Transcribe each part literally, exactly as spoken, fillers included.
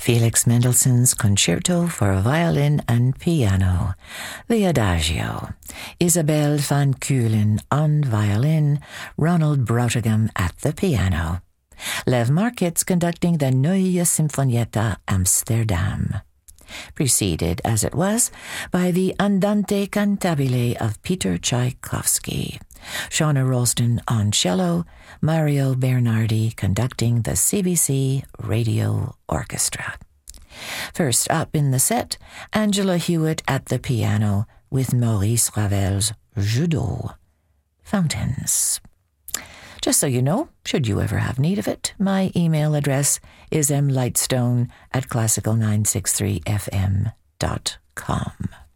Felix Mendelssohn's Concerto for Violin and Piano, the Adagio, Isabel van Keulen on violin, Ronald Brautigam at the piano, Lev Markitz conducting the Neue Sinfonietta Amsterdam, preceded, as it was, by the Andante Cantabile of Peter Tchaikovsky, Shauna Ralston on cello, Mario Bernardi conducting the C B C Radio Orchestra. First up in the set, Angela Hewitt at the piano with Maurice Ravel's Jeu d'eau, Fountains. Just so you know, should you ever have need of it, my email address is mlightstone at classical nine six three f m dot com.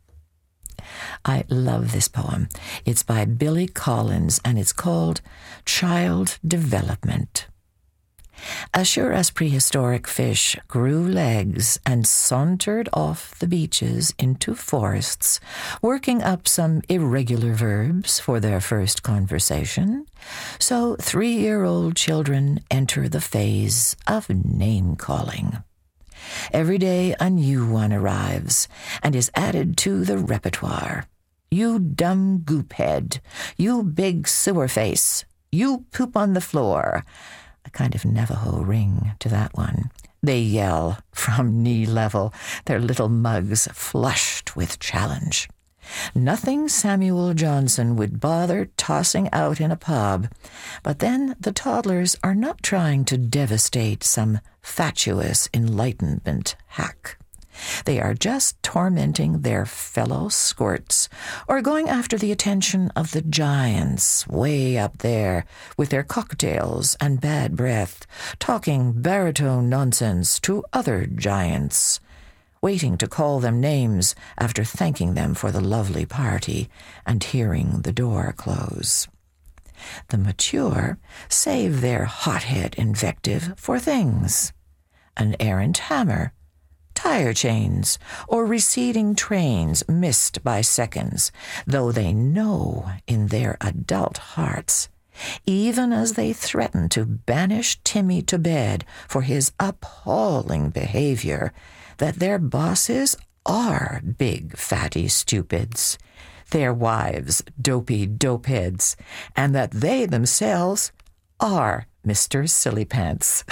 I love this poem. It's by Billy Collins, and it's called Child Development. As sure as prehistoric fish grew legs and sauntered off the beaches into forests, working up some irregular verbs for their first conversation, so three-year-old children enter the phase of name-calling. Every day a new one arrives and is added to the repertoire. You dumb goophead, you big sewer face, you poop on the floor. A kind of Navajo ring to that one. They yell from knee level, their little mugs flushed with challenge. Nothing Samuel Johnson would bother tossing out in a pub, but then the toddlers are not trying to devastate some fatuous Enlightenment hack. They are just tormenting their fellow squirts or going after the attention of the giants way up there with their cocktails and bad breath, talking baritone nonsense to other giants, waiting to call them names after thanking them for the lovely party and hearing the door close. The mature save their hothead invective for things. An errant hammer, tire chains, or receding trains missed by seconds, though they know in their adult hearts, even as they threaten to banish Timmy to bed for his appalling behavior, that their bosses are big fatty stupids, their wives dopey dopeheads, and that they themselves are Mister Sillypants.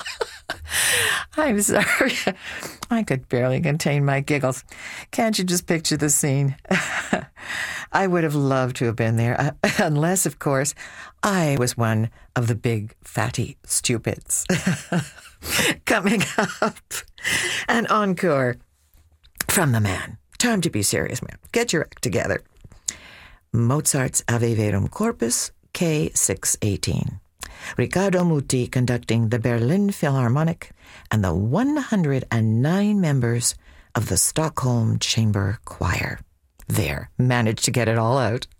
I'm sorry. I could barely contain my giggles. Can't you just picture the scene? I would have loved to have been there, uh, unless, of course, I was one of the big fatty stupids. Coming up, an encore from the man. Time to be serious, man. Get your act together. Mozart's Ave Verum Corpus, K six eighteen. Riccardo Muti conducting the Berlin Philharmonic and the one hundred nine members of the Stockholm Chamber Choir. There, managed to get it all out.